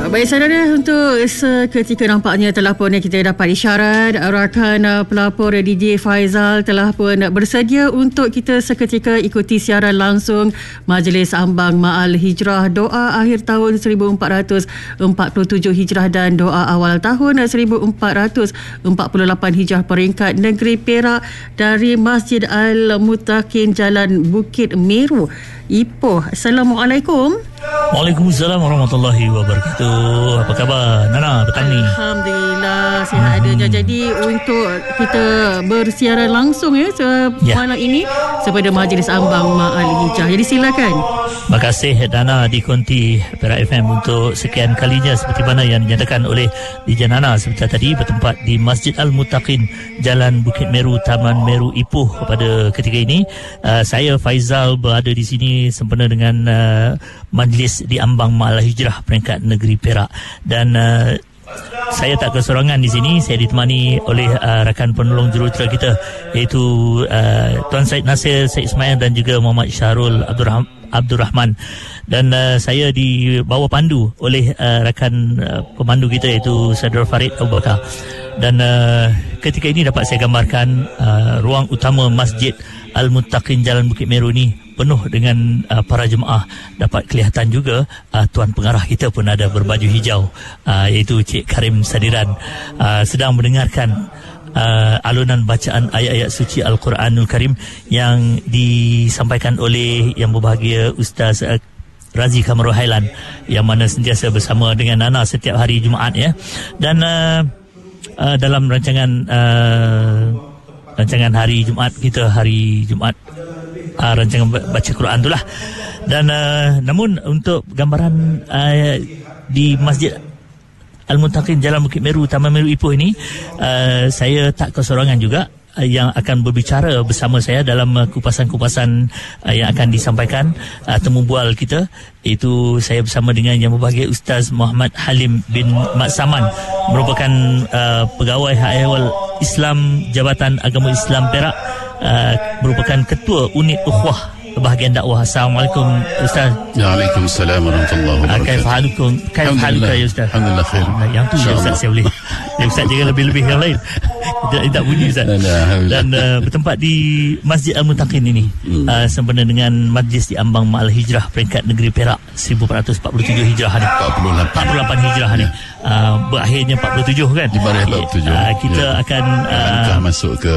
Baik saudara, untuk seketika nampaknya telah pun kita dapat isyarat rakan pelapor DJ Faizal telah pun bersedia untuk kita seketika ikuti siaran langsung Majlis Ambang Ma'al Hijrah doa akhir tahun 1447 Hijrah dan doa awal tahun 1448 Hijrah peringkat negeri Perak dari Masjid Al-Muttaqin Jalan Bukit Meru, Ipoh. Assalamualaikum. Waalaikumsalam warahmatullahi wabarakatuh. Apa khabar Nana petang ni? Alhamdulillah sihat adanya. Jadi untuk kita bersiaran langsung malam ini kepada Majlis Ambang Ma'al Hijrah. Jadi silakan. Terima kasih Nana di Konti Perak FM untuk sekian kalinya seperti mana yang dinyatakan oleh DJ Nana sebentar tadi, bertempat di Masjid Al-Muttaqin Jalan Bukit Meru, Taman Meru, Ipoh. Pada ketika ini saya Faizal berada di sini sempena dengan Majlis di Ambang Ma'al Hijrah peringkat negeri Perak, dan saya tak kesorangan di sini. Saya ditemani oleh rakan penolong jurutera kita, iaitu Tuan Syed Nasir, Syed Ismail dan juga Muhammad Syahrul Abdul Rahman, dan saya dibawa pandu oleh rakan pemandu kita, iaitu Saudara Farid Abu Bakar. Dan ketika ini dapat saya gambarkan ruang utama Masjid Al-Muttaqin Jalan Bukit Meru ni penuh dengan para jemaah. Dapat kelihatan juga Tuan Pengarah kita pun ada berbaju hijau, iaitu Cik Karim Sadiran, sedang mendengarkan alunan bacaan ayat-ayat suci Al-Quranul Karim yang disampaikan oleh yang berbahagia Ustaz Razi Kamarul Hailan, yang mana sentiasa bersama dengan Nana setiap hari Jumaat ya. Dan dalam rancangan hari Jumaat kita, hari Jumaat rancangan baca Quran itulah. Dan namun untuk gambaran di Masjid Al-Muttaqin Jalan Bukit Meru, Taman Meru, Ipoh ini, saya tak kesorangan juga. Yang akan berbicara bersama saya dalam kupasan-kupasan yang akan disampaikan temu bual kita, iaitu saya bersama dengan yang berbahagia Ustaz Muhammad Halim bin Mat Saman, merupakan pegawai hak ehwal Islam Jabatan Agama Islam Perak, merupakan ketua unit ukhuwah bahagian dakwah. Assalamualaikum Ustaz. Waalaikumsalam warahmatullahi wabarakatuh. Kaif haluka ya Ustaz? Alhamdulillah khair. Yang tu ya Ustaz, saya boleh. Ya Ustaz jangan lebih-lebih yang lain. Tak bunyi Ustaz. Dan bertempat di Masjid Al-Muttaqin ini sempena dengan Majlis di Ambang Ma'al Hijrah peringkat negeri Perak 1447 Hijrah ni. 48 Hijrah ni. Berakhirnya 47 kan? Di bawah 47. Kita akan masuk ke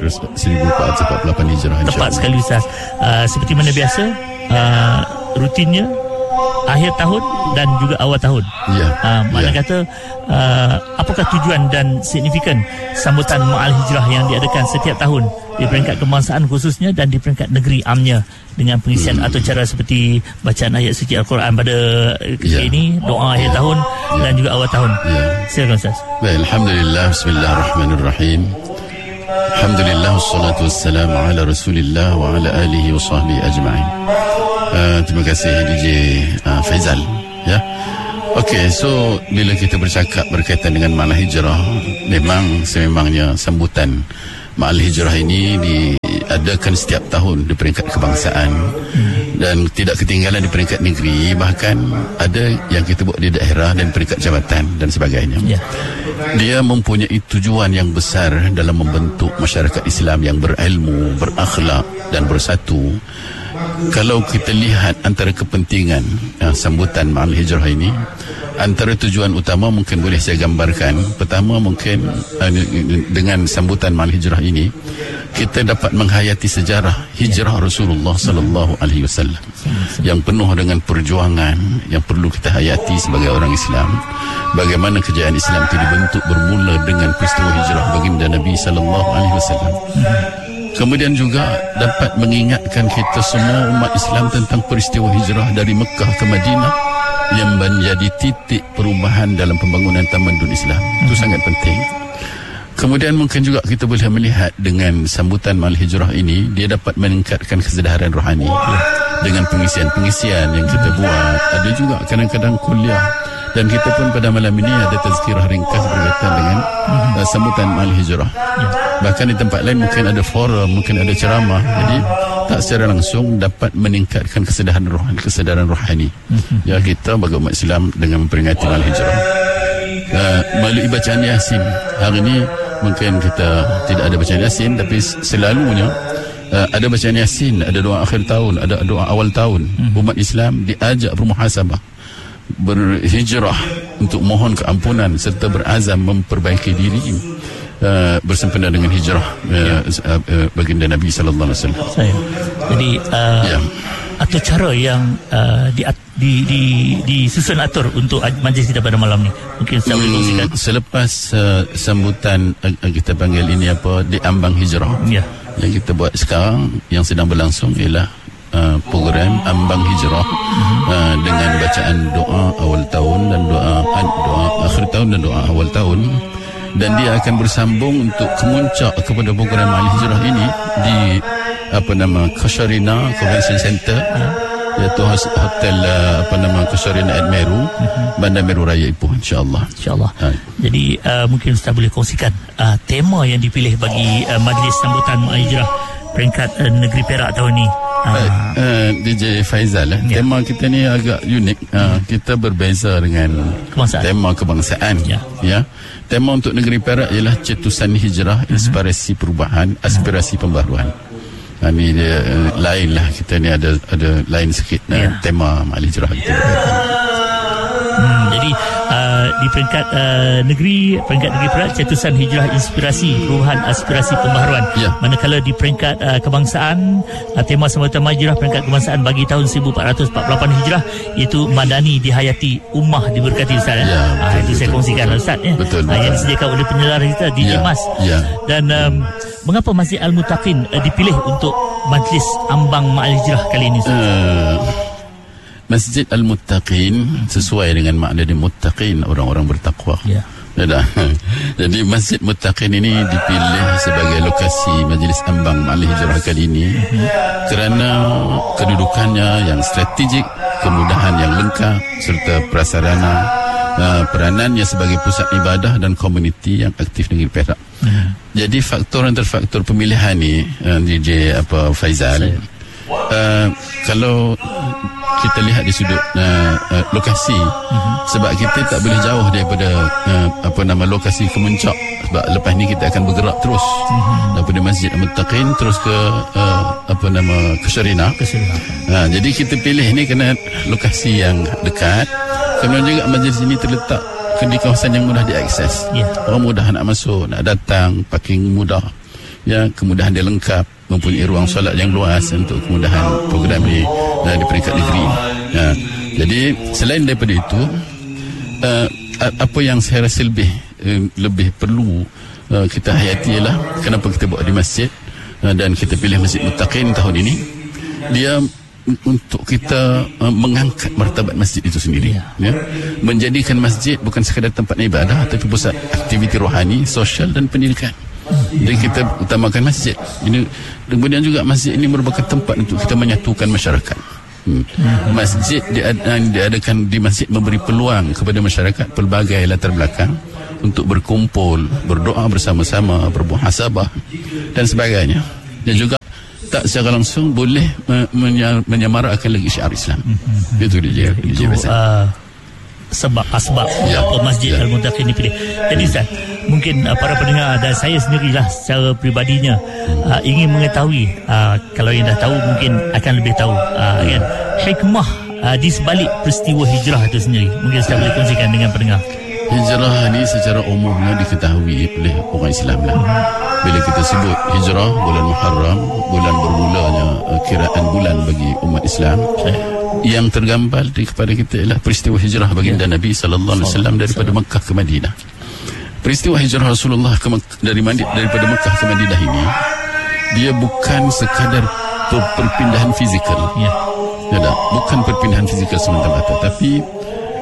1448 Hijrah. Tepat sekali Ustaz. Seperti mana biasa, rutinnya akhir tahun dan juga awal tahun. Mana kata apakah tujuan dan signifikan sambutan Ma'al Hijrah yang diadakan setiap tahun di peringkat kebangsaan khususnya dan di peringkat negeri amnya, dengan pengisian atau cara seperti bacaan ayat suci Al-Quran pada ketika ini, doa akhir tahun dan juga awal tahun. Silakan Ustaz. Baik, alhamdulillah, bismillahirrahmanirrahim. Alhamdulillah, wassalatu wassalamu ala Rasulillah wa ala alihi wa sahbihi ajma'in. Terima kasih DJ Faizal ya. Okey, so bila kita bercakap berkaitan dengan Ma'al Hijrah, memang sememangnya sambutan Ma'al Hijrah ini diadakan setiap tahun di peringkat kebangsaan dan tidak ketinggalan di peringkat negeri, bahkan ada yang kita buat di daerah dan peringkat jabatan dan sebagainya. Dia mempunyai tujuan yang besar dalam membentuk masyarakat Islam yang berilmu, berakhlak dan bersatu. Kalau kita lihat antara kepentingan sambutan Ma'al Hijrah ini, antara tujuan utama mungkin boleh saya gambarkan. Pertama, mungkin dengan sambutan Ma'al Hijrah ini kita dapat menghayati sejarah hijrah Rasulullah sallallahu alaihi wasallam yang penuh dengan perjuangan yang perlu kita hayati sebagai orang Islam. Bagaimana kejayaan Islam itu dibentuk bermula dengan peristiwa hijrah baginda Nabi sallallahu alaihi wasallam. Kemudian juga dapat mengingatkan kita semua umat Islam tentang peristiwa hijrah dari Mekah ke Madinah yang menjadi titik perubahan dalam pembangunan tamadun Islam. Itu sangat penting. Kemudian mungkin juga kita boleh melihat dengan sambutan Ma'al Hijrah ini, dia dapat meningkatkan kesedaran rohani. dengan pengisian yang kita buat. Ada juga kadang-kadang kuliah, dan kita pun pada malam ini ada tazkirah ringkas berkaitan dengan sambutan Ma'al Hijrah. Bahkan di tempat lain mungkin ada forum, mungkin ada ceramah. Jadi tak secara langsung dapat meningkatkan kesedaran rohani. Ya, kita bagi umat Islam dengan memperingati Ma'al Hijrah. Melalui bacaan Yasin. Hari ini mungkin kita tidak ada bacaan Yasin, tapi selalunya ada bacaan Yasin, ada doa akhir tahun, ada doa awal tahun. Umat Islam diajak bermuhasabah, berhijrah untuk mohon keampunan serta berazam memperbaiki diri bersempena dengan hijrah baginda Nabi sallallahu alaihi wasallam. Jadi atau cara yang disusun atur untuk majlis kita pada malam ni, mungkin saya boleh kongsikan. Selepas sambutan kita panggil ini apa, di ambang hijrah, yang kita buat sekarang yang sedang berlangsung ialah program ambang hijrah dengan bacaan doa awal tahun dan doa akhir tahun dan doa awal tahun, dan dia akan bersambung untuk kemuncak kepada program Ma'al Hijrah ini di Kosharina Convention Center, iaitu hotel Kosharina at Meru, Bandar Meru Raya Ipoh, insyaAllah. Jadi mungkin Ustaz boleh kongsikan tema yang dipilih bagi majlis sambutan Ma'al Hijrah peringkat negeri Perak tahun ni. DJ Faizal, tema kita ni agak unik. Kita berbeza dengan tema kebangsaan. Tema untuk negeri Perak ialah cetusan hijrah, inspirasi perubahan, aspirasi pembaharuan. Ini dia lain lah, kita ni ada lain sikit tema Ma'al Hijrah kita. Jadi di peringkat negeri Perak, cetusan hijrah, inspirasi perubahan, aspirasi pembaharuan. Manakala di peringkat kebangsaan, tema sambutan Ma'al Hijrah peringkat kebangsaan bagi tahun 1448 Hijrah, iaitu Madani dihayati, ummah diberkati, Ustaz. Itu saya kongsikan, Ustaz, yang disediakan oleh penyelara kita DJ Mas. Dan mengapa Masjid Al-Muttaqin dipilih untuk majlis ambang Ma'al Hijrah kali ini, Ustaz? Masjid Al-Muttaqin sesuai dengan makna di muttaqin, orang-orang bertakwa. Jadi Masjid Muttaqin ini dipilih sebagai lokasi majlis ambang Ma'al Hijrah kali ini kerana kedudukannya yang strategik, kemudahan yang lengkap serta prasarana peranannya sebagai pusat ibadah dan komuniti yang aktif negeri Perak. Jadi faktor pemilihan ni DJ Faizal, kalau kita lihat di sudut lokasi, sebab kita tak boleh jauh daripada lokasi kemuncak, sebab lepas ni kita akan bergerak terus daripada Masjid Al-Muttaqin terus ke Kosharina. Jadi kita pilih ni kerana lokasi yang dekat, kemudian juga majlis ini terletak di kawasan yang mudah diakses. Orang mudah nak masuk, nak datang, parking mudah, kemudahan dia lengkap, mempunyai ruang solat yang luas untuk kemudahan program ini di peringkat negeri. Jadi selain daripada itu, apa yang saya rasa lebih perlu kita hayati ialah kenapa kita buat di masjid, dan kita pilih Masjid Muttaqin tahun ini. Dia untuk kita mengangkat martabat masjid itu sendiri, menjadikan masjid bukan sekadar tempat ibadah, tapi pusat aktiviti rohani, sosial dan pendidikan. Jadi kita utamakan masjid ini. Kemudian juga masjid ini merupakan tempat untuk kita menyatukan masyarakat. Masjid diadakan di masjid memberi peluang kepada masyarakat pelbagai latar belakang untuk berkumpul, berdoa bersama-sama, bermuhasabah dan sebagainya. Dan juga tak secara langsung boleh menyemarakkan lagi syiar Islam. Itu dia. Sebab Masjid Al-Muttaqin dipilih. Jadi Ustaz, mungkin para pendengar dan saya sendirilah secara peribadinya ingin mengetahui, kalau yang dah tahu mungkin akan lebih tahu kan, hikmah di sebalik peristiwa hijrah itu sendiri. Mungkin saya boleh kongsikan dengan pendengar. Hijrah ni secara umumnya diketahui oleh orang Islam lah. Bila kita sebut hijrah, bulan Muharram, bulan bermulanya kiraan bulan bagi umat Islam, yang tergambar kepada kita ialah peristiwa hijrah baginda Nabi sallallahu alaihi wasallam daripada Mekah ke Madinah. Peristiwa hijrah Rasulullah daripada Mekah ke Madinah ini, dia bukan sekadar perpindahan fizikal. Bukan perpindahan fizikal semata-mata, tapi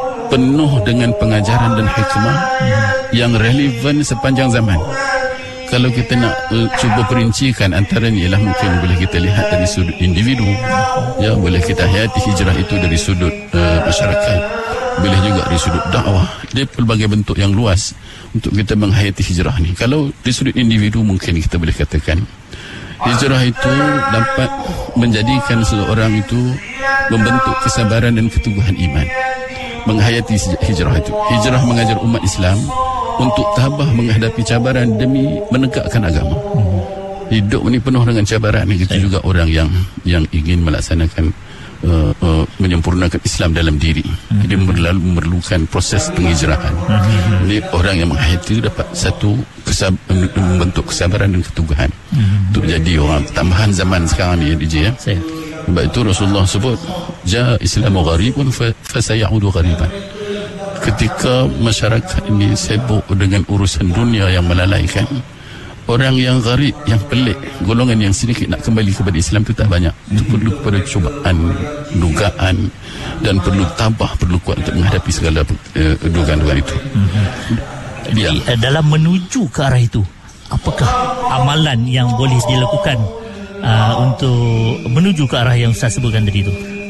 penuh dengan pengajaran dan hikmah yang relevan sepanjang zaman. kalau kita nak cuba perincikan, antaranya ialah mungkin boleh kita lihat dari sudut individu, ya, boleh kita hayati hijrah itu dari sudut masyarakat, boleh juga dari sudut dakwah. Dia pelbagai bentuk yang luas untuk kita menghayati hijrah ni. Kalau dari sudut individu, mungkin kita boleh katakan hijrah itu dapat menjadikan seseorang itu membentuk kesabaran dan keteguhan iman. Menghayati hijrah itu, hijrah mengajar umat Islam untuk tabah menghadapi cabaran demi menegakkan agama. Hidup ini penuh dengan cabaran. Itu juga orang yang ingin melaksanakan menyempurnakan Islam dalam diri. Dia memerlukan proses penghijrahan. Ini orang yang menghayati itu dapat satu membentuk kesabaran dan keteguhan untuk jadi orang. Tambahan zaman sekarang ni, DJ, ya. Sebab itu Rasulullah sebut, ja Islamu gharibun fasayaudu ghariban. Ketika masyarakat ini sibuk dengan urusan dunia yang melalaikan, orang yang gharib, yang pelik, golongan yang sedikit nak kembali kepada Islam itu tak banyak. Itu perlu kepada cubaan, dugaan, dan perlu tabah, perlu kuat untuk menghadapi segala dugaan-dugaan itu. Jadi dalam menuju ke arah itu, apakah amalan yang boleh dilakukan untuk menuju ke arah yang Ustaz sebutkan tadi itu?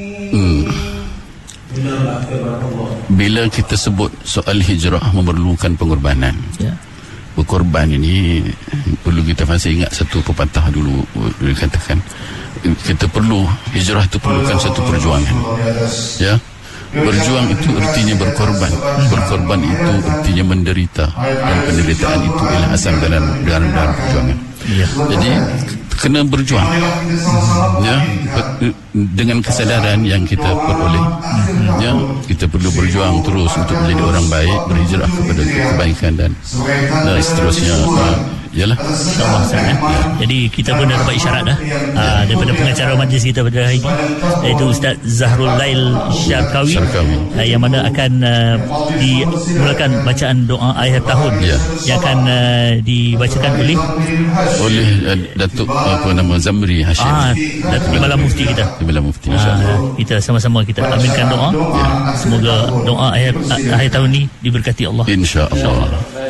Bila kita sebut soal hijrah memerlukan pengorbanan, berkorban ini perlu kita masih ingat satu pepatah dulu dikatakan, kita perlu, hijrah itu perlukan satu perjuangan, ya. Berjuang itu artinya berkorban. Berkorban itu artinya menderita, dan penderitaan itu ialah asal dalam perjuangan. Jadi kena berjuang, ya, dengan kesadaran yang kita peroleh, ya, kita perlu berjuang terus untuk menjadi orang baik, berhijrah kepada kebaikan dan seterusnya. Yalah, InsyaAllah, ya. Jadi kita pun dah dapat isyarat dah daripada pengacara majlis kita pada hari ini, iaitu Ustaz Zahrul Lail Syarkawi, yang mana akan dimulakan bacaan doa akhir tahun, yang akan dibacakan oleh Datuk Zamri Hashim, Datuk Timbalan Mufti kita. Kita sama-sama kita aminkan doa, semoga doa akhir tahun ni diberkati Allah, InsyaAllah.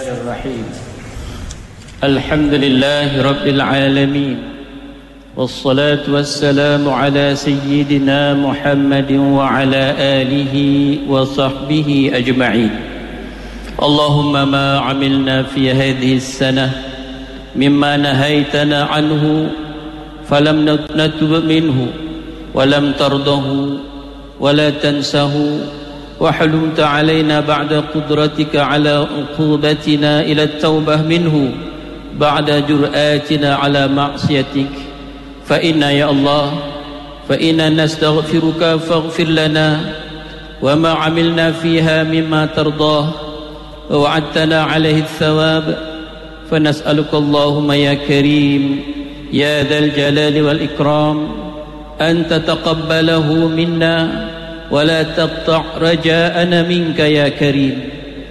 Alhamdulillah Rabbil Alamin, wassalatu wassalamu ala Sayyidina Muhammadin wa ala alihi wa sahbihi ajma'in. Allahumma ma amilna fi hadhihi as-sanah mimma nahaytana anhu falam natub minhu wa lam tardahu wa la tansahu wa halumta alayna ba'da qudratika ala uqubatina ila at-taubah minhu بعد جرآتنا على معصيتك فإنا يا الله فإنا نستغفرك فاغفر لنا وما عملنا فيها مما ترضاه ووعدتنا عليه الثواب فنسألك اللهم يا كريم يا ذا الجلال والإكرام أن تتقبله منا ولا تقطع رجاءنا منك يا كريم.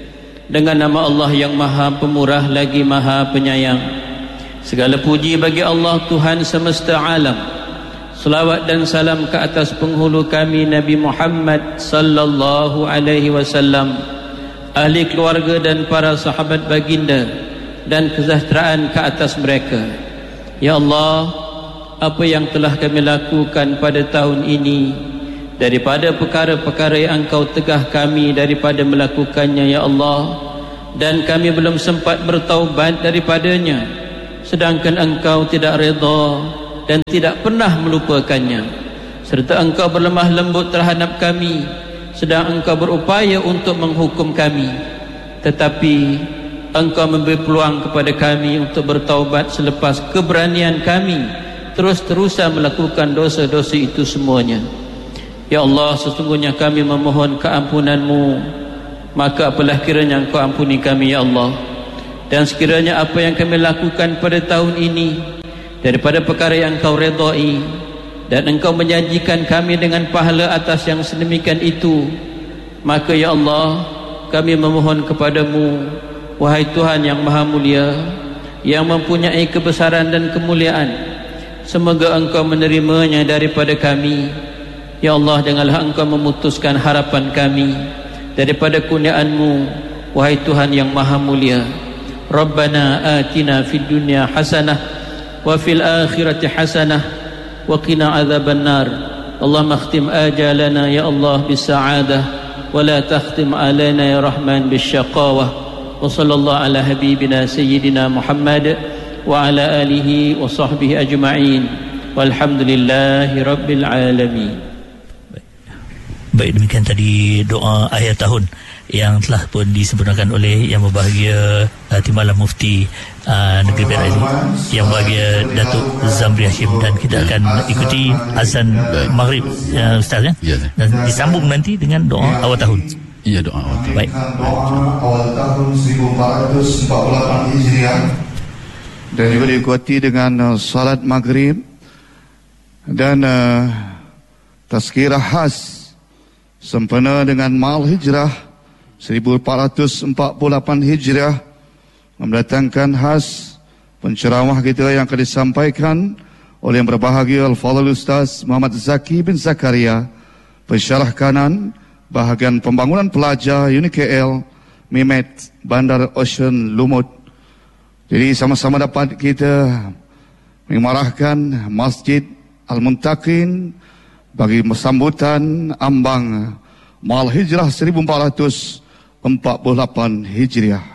Dengan nama Allah yang Maha Pemurah lagi Maha Penyayang, segala puji bagi Allah Tuhan semesta alam. Selawat dan salam ke atas penghulu kami Nabi Muhammad sallallahu alaihi wasallam, ahli keluarga dan para sahabat baginda, dan kesejahteraan ke atas mereka. Ya Allah, apa yang telah kami lakukan pada tahun ini daripada perkara-perkara yang Engkau tegah kami daripada melakukannya, ya Allah, dan kami belum sempat bertaubat daripadanya, sedangkan Engkau tidak redha dan tidak pernah melupakannya, serta Engkau berlemah lembut terhadap kami sedang Engkau berupaya untuk menghukum kami, tetapi Engkau memberi peluang kepada kami untuk bertaubat selepas keberanian kami terus-terusan melakukan dosa-dosa itu semuanya. Ya Allah, sesungguhnya kami memohon keampunan-Mu, maka apalah kiranya Engkau ampuni kami, ya Allah. Dan sekiranya apa yang kami lakukan pada tahun ini daripada perkara yang Engkau redai, dan Engkau menjanjikan kami dengan pahala atas yang sedemikian itu, maka ya Allah, kami memohon kepadamu, wahai Tuhan yang Maha Mulia, yang mempunyai kebesaran dan kemuliaan, semoga Engkau menerimanya daripada kami. Ya Allah, janganlah Engkau memutuskan harapan kami daripada kurniaan-Mu, wahai Tuhan yang Maha Mulia. ربنا آتنا في الدنيا حسنة وفي الآخرة حسنة وقنا عذاب النار اللهم اختم آجالنا يا الله بالسعادة ولا تختم علينا يا رحمن بالشقاوة وصلى الله على حبيبنا سيدنا محمد وعلى آله وصحبه أجمعين والحمد لله رب العالمين. Baik, demikian tadi doa akhir tahun yang telah pun disempurnakan oleh Yang Berbahagia Timbalan Mufti Negeri Perak ini, Yang Berbahagia Datuk Zamri Hashim, dan kita akan ikuti azan maghrib Ustaz ya? Ya. Dan disambung nanti dengan doa awal tahun. Iya, doa awal tahun. Baik. Awal tahun 1448 Hijriah, dan juga diikuti dengan salat maghrib dan tazkirah khas sempena dengan Mal Hijrah 1448 Hijriah, mendatangkan khas penceramah kita yang akan disampaikan oleh Yang Berbahagia Al-Fadhil Ustaz Muhammad Zaki bin Zakaria, pensyarah kanan bahagian pembangunan pelajar UniKL Mimet Bandar Ocean Lumut. Jadi sama-sama dapat kita mengimarahkan Masjid Al-Muntaqin bagi sambutan ambang Mal Hijrah 1448 Hijriah.